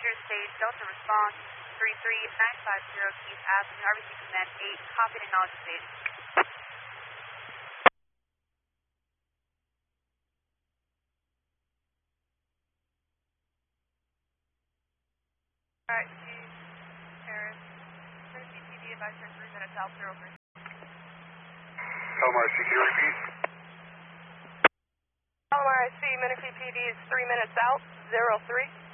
Stage, Delta response 33950 Keith Avenue, RBC Command 8, copy and acknowledge stage. Alright, Chief, Harris, Tennessee PD, advice for 3 minutes out, 03. Palomar IC, can you repeat? Palomar IC, Menifee PD is 3 minutes out, 03.